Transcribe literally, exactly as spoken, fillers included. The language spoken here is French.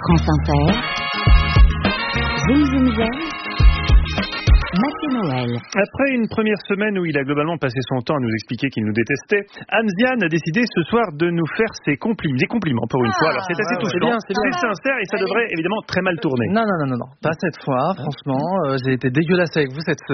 France Inter, Zoom Zoom Zen, Mathieu Noël. Après une première semaine où il a globalement passé son temps à nous expliquer qu'il nous détestait, Anziane a décidé ce soir de nous faire ses compliments, des compliments pour une ah, fois. Alors c'est assez ouais, touchant, c'est bien, c'est, c'est bien. sincère et ça devrait évidemment très mal tourner. Non, non, non, non, non. Pas cette fois, franchement. Euh, j'ai été dégueulasse avec vous cette semaine.